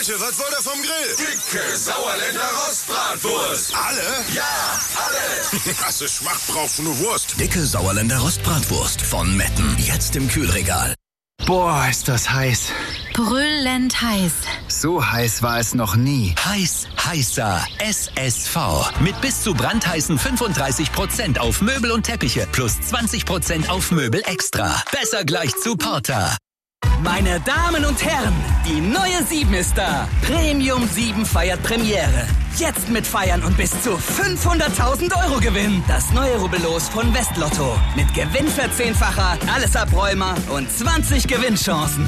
Leute, was wollt ihr vom Grill? Dicke Sauerländer Rostbratwurst. Alle? Ja, alle. Hast du Schmack, brauchst du nur Wurst. Dicke Sauerländer Rostbratwurst von Metten. Jetzt im Kühlregal. Boah, ist das heiß. Brüllend heiß. So heiß war es noch nie. Heiß, heißer SSV. Mit bis zu brandheißen 35% auf Möbel und Teppiche plus 20% auf Möbel extra. Besser gleich zu Porter. Meine Damen und Herren, die neue 7 ist da. Premium 7 feiert Premiere. Jetzt mitfeiern und bis zu 500.000 Euro gewinnen. Das neue Rubbellos von Westlotto. Mit Gewinnverzehnfacher, alles Abräumer und 20 Gewinnchancen.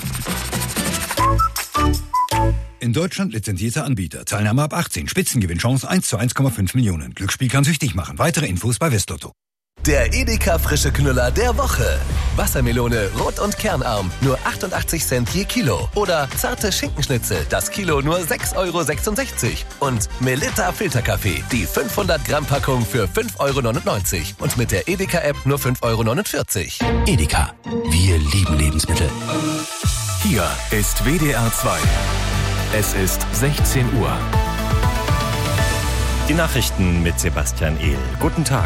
In Deutschland lizenzierter Anbieter. Teilnahme ab 18. Spitzengewinnchance 1 zu 1,5 Millionen. Glücksspiel kann süchtig machen. Weitere Infos bei Westlotto. Der Edeka frische Knüller der Woche. Wassermelone, rot und kernarm, nur 88 Cent je Kilo. Oder zarte Schinkenschnitzel, das Kilo nur 6,66 €. Und Melitta Filterkaffee, die 500 Gramm Packung für 5,99 €. Und mit der Edeka-App nur 5,49 €. Edeka. Wir lieben Lebensmittel. Hier ist WDR 2. Es ist 16 Uhr. Die Nachrichten mit Sebastian Ehl. Guten Tag.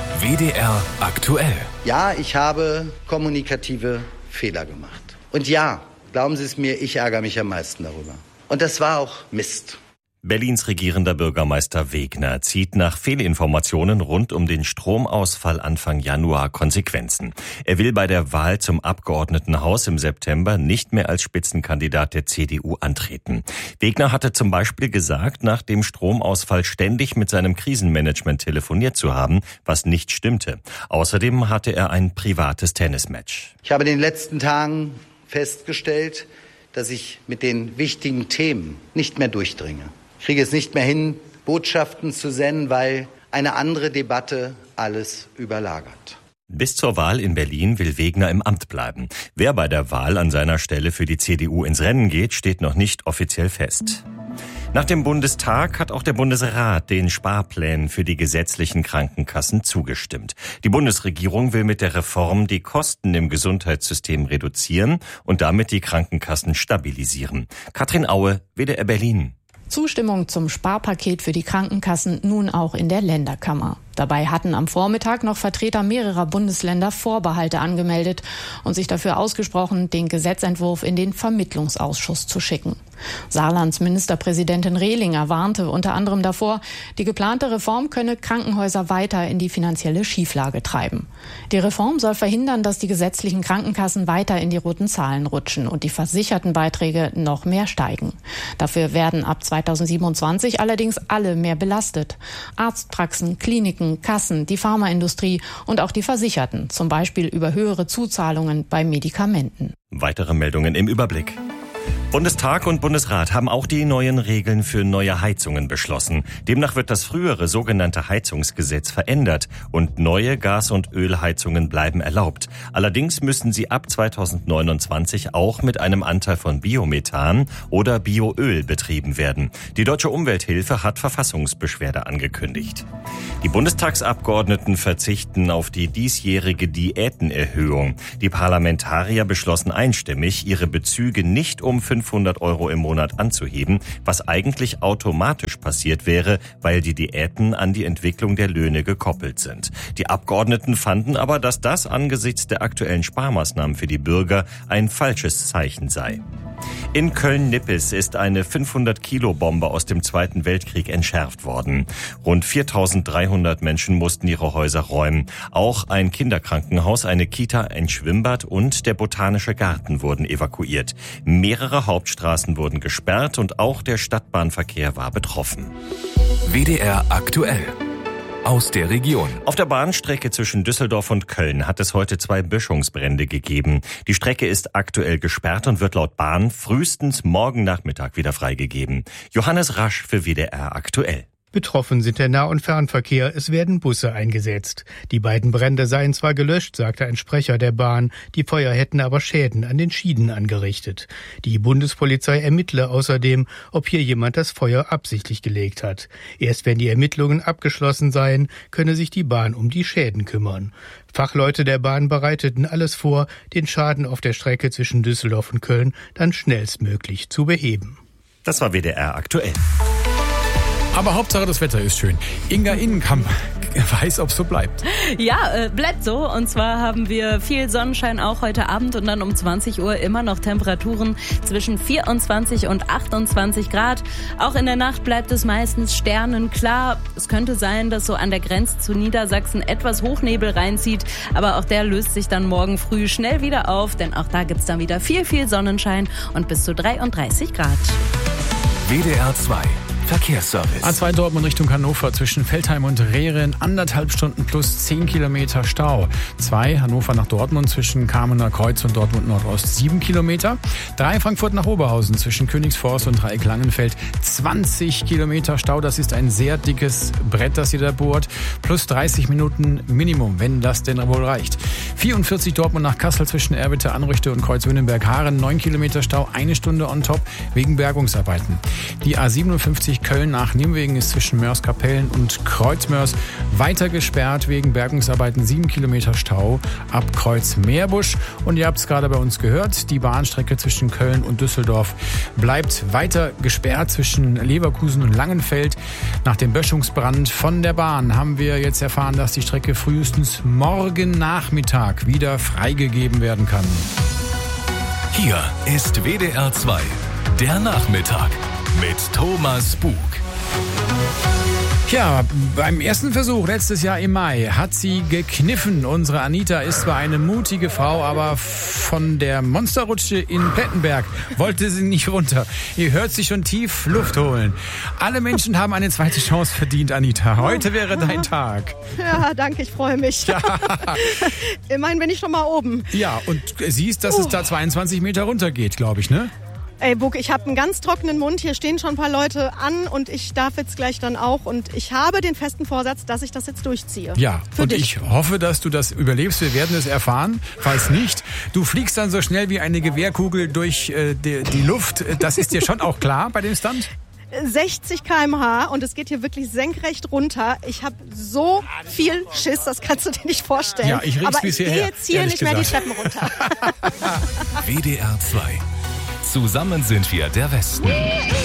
WDR aktuell. Ja, ich habe kommunikative Fehler gemacht. Und ja, glauben Sie es mir, ich ärgere mich am meisten darüber. Und das war auch Mist. Berlins regierender Bürgermeister Wegner zieht nach Fehlinformationen rund um den Stromausfall Anfang Januar Konsequenzen. Er will bei der Wahl zum Abgeordnetenhaus im September nicht mehr als Spitzenkandidat der CDU antreten. Wegner hatte zum Beispiel gesagt, nach dem Stromausfall ständig mit seinem Krisenmanagement telefoniert zu haben, was nicht stimmte. Außerdem hatte er ein privates Tennismatch. Ich habe in den letzten Tagen festgestellt, dass ich mit den wichtigen Themen nicht mehr durchdringe. Ich kriege es nicht mehr hin, Botschaften zu senden, weil eine andere Debatte alles überlagert. Bis zur Wahl in Berlin will Wegner im Amt bleiben. Wer bei der Wahl an seiner Stelle für die CDU ins Rennen geht, steht noch nicht offiziell fest. Nach dem Bundestag hat auch der Bundesrat den Sparplänen für die gesetzlichen Krankenkassen zugestimmt. Die Bundesregierung will mit der Reform die Kosten im Gesundheitssystem reduzieren und damit die Krankenkassen stabilisieren. Katrin Aue, WDR Berlin. Zustimmung zum Sparpaket für die Krankenkassen nun auch in der Länderkammer. Dabei hatten am Vormittag noch Vertreter mehrerer Bundesländer Vorbehalte angemeldet und sich dafür ausgesprochen, den Gesetzentwurf in den Vermittlungsausschuss zu schicken. Saarlands Ministerpräsidentin Rehlinger warnte unter anderem davor, die geplante Reform könne Krankenhäuser weiter in die finanzielle Schieflage treiben. Die Reform soll verhindern, dass die gesetzlichen Krankenkassen weiter in die roten Zahlen rutschen und die versicherten Beiträge noch mehr steigen. Dafür werden ab 2027 allerdings alle mehr belastet. Arztpraxen, Kliniken, Kassen, die Pharmaindustrie und auch die Versicherten, zum Beispiel über höhere Zuzahlungen bei Medikamenten. Weitere Meldungen im Überblick. Bundestag und Bundesrat haben auch die neuen Regeln für neue Heizungen beschlossen. Demnach wird das frühere sogenannte Heizungsgesetz verändert und neue Gas- und Ölheizungen bleiben erlaubt. Allerdings müssen sie ab 2029 auch mit einem Anteil von Biomethan oder Bioöl betrieben werden. Die Deutsche Umwelthilfe hat Verfassungsbeschwerde angekündigt. Die Bundestagsabgeordneten verzichten auf die diesjährige Diätenerhöhung. Die Parlamentarier beschlossen einstimmig, ihre Bezüge nicht um 500 € im Monat anzuheben, was eigentlich automatisch passiert wäre, weil die Diäten an die Entwicklung der Löhne gekoppelt sind. Die Abgeordneten fanden aber, dass das angesichts der aktuellen Sparmaßnahmen für die Bürger ein falsches Zeichen sei. In Köln-Nippes ist eine 500-Kilo-Bombe aus dem Zweiten Weltkrieg entschärft worden. Rund 4.300 Menschen mussten ihre Häuser räumen. Auch ein Kinderkrankenhaus, eine Kita, ein Schwimmbad und der Botanische Garten wurden evakuiert. Mehrere Hauptstraßen wurden gesperrt und auch der Stadtbahnverkehr war betroffen. WDR aktuell. Aus der Region. Auf der Bahnstrecke zwischen Düsseldorf und Köln hat es heute 2 Böschungsbrände gegeben. Die Strecke ist aktuell gesperrt und wird laut Bahn frühestens morgen Nachmittag wieder freigegeben. Johannes Rasch für WDR aktuell. Betroffen sind der Nah- und Fernverkehr. Es werden Busse eingesetzt. Die beiden Brände seien zwar gelöscht, sagte ein Sprecher der Bahn. Die Feuer hätten aber Schäden an den Schienen angerichtet. Die Bundespolizei ermittle außerdem, ob hier jemand das Feuer absichtlich gelegt hat. Erst wenn die Ermittlungen abgeschlossen seien, könne sich die Bahn um die Schäden kümmern. Fachleute der Bahn bereiteten alles vor, den Schaden auf der Strecke zwischen Düsseldorf und Köln dann schnellstmöglich zu beheben. Das war WDR aktuell. Aber Hauptsache das Wetter ist schön. Inga Innenkamp weiß, ob es so bleibt. Ja, bleibt so. Und zwar haben wir viel Sonnenschein auch heute Abend und dann um 20 Uhr immer noch Temperaturen zwischen 24 und 28 Grad. Auch in der Nacht bleibt es meistens sternenklar. Es könnte sein, dass so an der Grenze zu Niedersachsen etwas Hochnebel reinzieht. Aber auch der löst sich dann morgen früh schnell wieder auf, denn auch da gibt's dann wieder viel Sonnenschein und bis zu 33 Grad. WDR 2 Verkehrsservice. A2 Dortmund Richtung Hannover zwischen Veltheim und Rehren 1,5 Stunden plus 10 Kilometer Stau. 2 Hannover nach Dortmund zwischen Kamener Kreuz und Dortmund Nordost 7 Kilometer. 3 Frankfurt nach Oberhausen zwischen Königsforst und Dreieck Langenfeld 20 Kilometer Stau. Das ist ein sehr dickes Brett, das ihr da bohrt. Plus 30 Minuten Minimum, wenn das denn wohl reicht. 44 Dortmund nach Kassel zwischen Erwitte, Anrüchte und Kreuz-Wünnenberg-Haaren 9 Kilometer Stau, 1 Stunde on top wegen Bergungsarbeiten. Die A57 Köln nach Nimwegen ist zwischen Mörs-Kapellen und Kreuzmörs weiter gesperrt wegen Bergungsarbeiten. 7 Kilometer Stau ab Kreuz-Meerbusch. Und ihr habt es gerade bei uns gehört, die Bahnstrecke zwischen Köln und Düsseldorf bleibt weiter gesperrt zwischen Leverkusen und Langenfeld. Nach dem Böschungsbrand von der Bahn haben wir jetzt erfahren, dass die Strecke frühestens morgen Nachmittag wieder freigegeben werden kann. Hier ist WDR 2, der Nachmittag mit Thomas Bug. Ja, beim ersten Versuch letztes Jahr im Mai hat sie gekniffen. Unsere Anita ist zwar eine mutige Frau, aber von der Monsterrutsche in Plettenberg wollte sie nicht runter. Ihr hört sie schon tief Luft holen. Alle Menschen haben eine zweite Chance verdient, Anita. Heute wäre dein Tag. Ja, danke, ich freue mich. Ja. Immerhin bin ich schon mal oben. Ja, und siehst, dass es da 22 Meter runter geht, glaube ich, ne? Ey, Bug, ich habe einen ganz trockenen Mund. Hier stehen schon ein paar Leute an und ich darf jetzt gleich dann auch. Und ich habe den festen Vorsatz, dass ich das jetzt durchziehe. Ja, und ich hoffe, dass du das überlebst. Wir werden es erfahren. Falls nicht, du fliegst dann so schnell wie eine Gewehrkugel durch die Luft. Das ist dir schon auch klar bei dem Stunt? 60 km/h und es geht hier wirklich senkrecht runter. Ich habe so viel Schiss, das kannst du dir nicht vorstellen. Ja, ich aber ich gehe jetzt hier nicht mehr die Treppen runter. WDR 2. Zusammen sind wir der Westen.